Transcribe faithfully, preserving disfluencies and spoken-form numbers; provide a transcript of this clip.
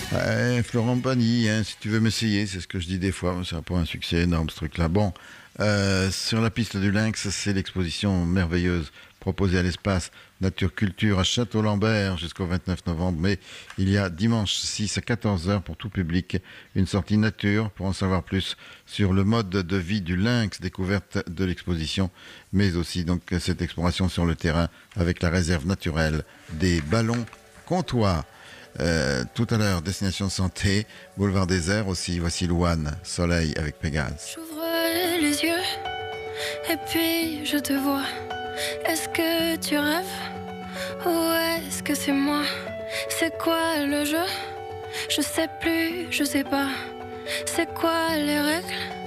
Ouais, Florent Pagny, hein, si tu veux m'essayer, c'est ce que je dis des fois, mais c'est pas un succès énorme ce truc-là. Bon, euh, sur la piste du Lynx, c'est l'exposition merveilleuse proposée à l'espace Nature Culture à Château-Lambert jusqu'au vingt-neuf novembre. Mais il y a dimanche six à quatorze heures pour tout public une sortie nature pour en savoir plus sur le mode de vie du lynx, découverte de l'exposition, mais aussi donc cette exploration sur le terrain avec la réserve naturelle des ballons comtois. Euh, tout à l'heure, Destination Santé, Boulevard Désert aussi. Voici Louane, Soleil avec Pégase. J'ouvre les yeux et puis je te vois. Est-ce que tu rêves ou est-ce que c'est moi? C'est quoi le jeu? Je sais plus, je sais pas. C'est quoi les règles?